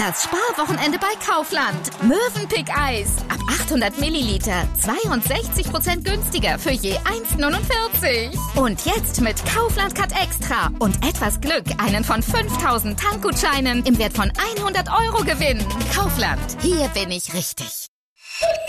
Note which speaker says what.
Speaker 1: Das Sparwochenende bei Kaufland. Mövenpick-Eis. Ab 800 Milliliter. 62% günstiger für je 1,49. Und jetzt mit Kaufland Cut Extra und etwas Glück einen von 5000 Tankgutscheinen im Wert von 100 € gewinnen. Kaufland. Hier bin ich richtig.